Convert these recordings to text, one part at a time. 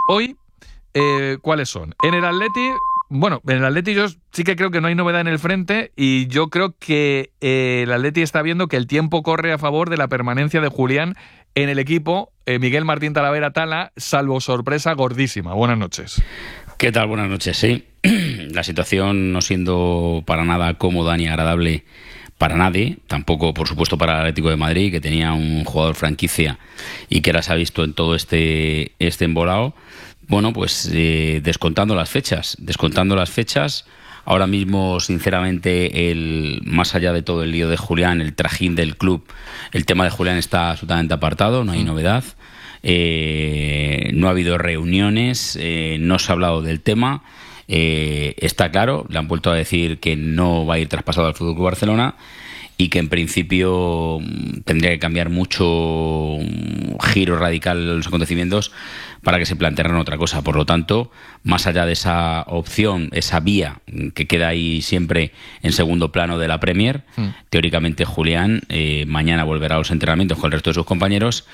Hoy, ¿cuáles son? En el Atleti yo sí que creo que no hay novedad en el frente y yo creo que el Atleti está viendo que el tiempo corre a favor de la permanencia de Julián en el equipo. Miguel Martín Talavera Tala, salvo sorpresa gordísima. Buenas noches. ¿Qué tal? Buenas noches, sí. La situación no siendo para nada cómoda ni agradable para nadie, tampoco por supuesto para el Atlético de Madrid, que tenía un jugador franquicia y que ahora se ha visto en todo este embolado. Bueno, pues descontando las fechas, ahora mismo sinceramente, más allá de todo el lío de Julián, el trajín del club, el tema de Julián está absolutamente apartado, no hay novedad. No ha habido reuniones, no se ha hablado del tema. Está claro, le han vuelto a decir que no va a ir traspasado al FC Barcelona y que en principio tendría que cambiar mucho, un giro radical los acontecimientos para que se plantearan otra cosa. Por lo tanto, más allá de esa opción, esa vía que queda ahí siempre en segundo plano de la Premier, teóricamente Julián mañana volverá a los entrenamientos con el resto de sus compañeros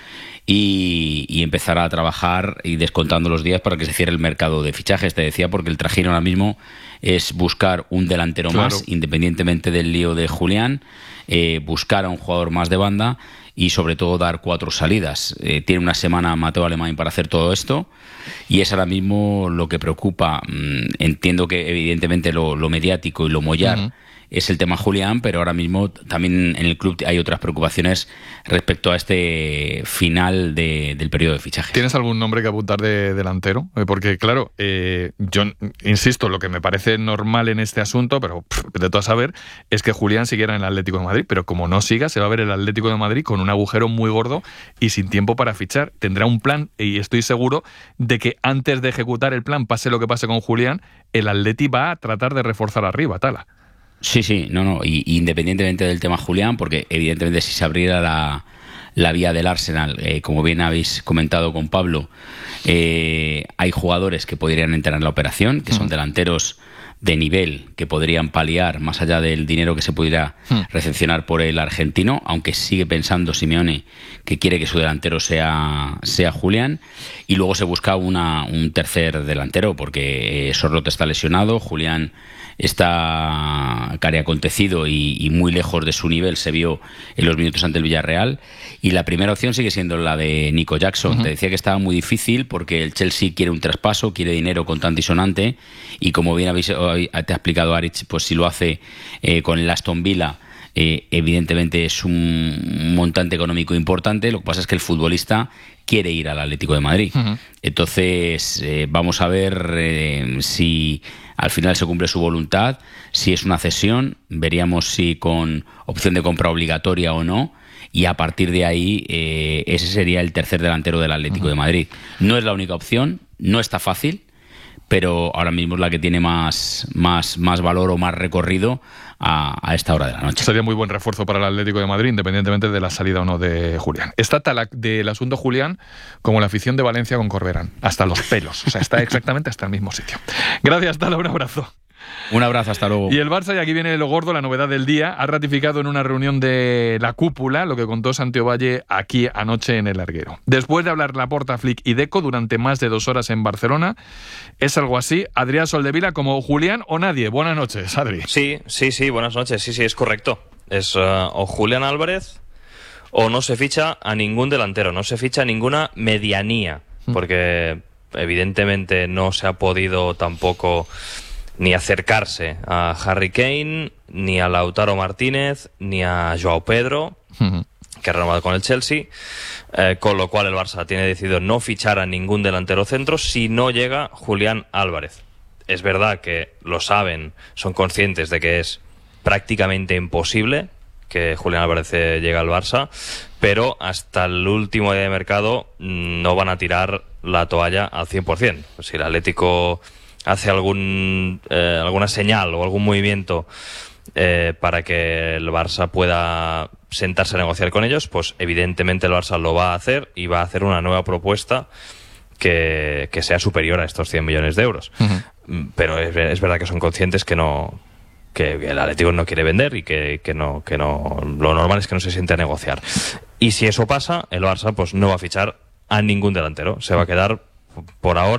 y empezará a trabajar y descontando los días para que se cierre el mercado de fichajes. Te decía, porque el trajín ahora mismo es buscar un delantero más, independientemente del lío de Julián, buscar a un jugador más de banda y sobre todo dar 4 salidas. Tiene una semana Mateo Alemán para hacer todo esto y es ahora mismo lo que preocupa. Entiendo que evidentemente lo mediático y lo mollar es el tema Julián, pero ahora mismo también en el club hay otras preocupaciones respecto a este final del periodo de fichajes. ¿Tienes algún nombre que apuntar de delantero? Porque claro, yo insisto, lo que me parece normal en este asunto, pero de todo a saber, es que Julián siguiera en el Atlético de Madrid, pero como no siga, se va a ver el Atlético de Madrid con un agujero muy gordo y sin tiempo para fichar. Tendrá un plan y estoy seguro de que antes de ejecutar el plan, pase lo que pase con Julián, el Atleti va a tratar de reforzar arriba, Tala. Sí, y independientemente del tema Julián, porque evidentemente si se abriera la vía del Arsenal, como bien habéis comentado con Pablo, hay jugadores que podrían entrar en la operación, que son delanteros de nivel, que podrían paliar más allá del dinero que se pudiera recepcionar por el argentino, aunque sigue pensando Simeone que quiere que su delantero sea Julián, y luego se busca un tercer delantero, porque Sorloth está lesionado, Julián está cariacontecido y muy lejos de su nivel, se vio en los minutos ante el Villarreal, y la primera opción sigue siendo la de Nico Jackson. Te decía que estaba muy difícil porque el Chelsea quiere un traspaso, quiere dinero contante y sonante, y como bien te ha explicado Aritz, pues si lo hace con el Aston Villa, evidentemente es un montante económico importante. Lo que pasa es que el futbolista quiere ir al Atlético de Madrid. Entonces vamos a ver si al final se cumple su voluntad, si es una cesión, veríamos si con opción de compra obligatoria o no, y a partir de ahí ese sería el tercer delantero del Atlético de Madrid. No es la única opción, no está fácil, pero ahora mismo es la que tiene más valor o más recorrido a esta hora de la noche. Sería muy buen refuerzo para el Atlético de Madrid, independientemente de la salida o no de Julián. Está del asunto Julián como la afición de Valencia con Corberán, hasta los pelos, o sea, está exactamente hasta el mismo sitio. Gracias, Tala, un abrazo. Un abrazo, hasta luego. Y el Barça, y aquí viene lo gordo, la novedad del día, ha ratificado en una reunión de la cúpula lo que contó Santi Ovalle aquí anoche en el Larguero. Después de hablar Laporta, Flick y Deco durante más de 2 horas en Barcelona, es algo así, Adrián Soldevila como Julián o nadie. Buenas noches, Adri. Sí, buenas noches, sí, es correcto. Es o Julián Álvarez o no se ficha a ningún delantero, no se ficha a ninguna medianía, porque evidentemente no se ha podido tampoco ni acercarse a Harry Kane, ni a Lautaro Martínez, ni a Joao Pedro, que ha renovado con el Chelsea, con lo cual el Barça tiene decidido no fichar a ningún delantero centro si no llega Julián Álvarez. Es verdad que lo saben, son conscientes de que es prácticamente imposible que Julián Álvarez llegue al Barça, pero hasta el último día de mercado no van a tirar la toalla al 100%. Si el Atlético hace alguna señal o algún movimiento para que el Barça pueda sentarse a negociar con ellos, pues evidentemente el Barça lo va a hacer y va a hacer una nueva propuesta que sea superior a estos 100 millones de euros. Pero es verdad que son conscientes que el Atlético no quiere vender y que no, lo normal es que no se siente a negociar. Y si eso pasa, el Barça pues no va a fichar a ningún delantero, se va a quedar por ahora